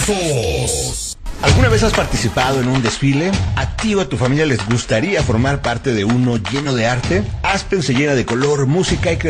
Fos. ¿Alguna vez has participado en un desfile? ¿A ti o a tu familia les gustaría formar parte de uno lleno de arte? Aspen se llena de color, música y creatividad